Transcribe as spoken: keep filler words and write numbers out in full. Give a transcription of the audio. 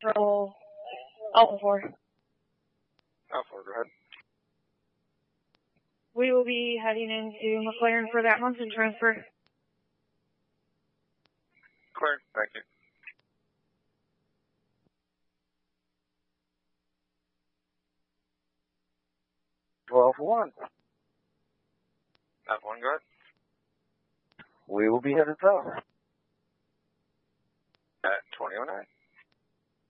Control, Alpha four. Alpha four, go ahead. We will be heading into McLaren for that Munson transfer. Clear, thank you. twelve one. Alpha one, go ahead. We will be headed south. At twenty oh nine.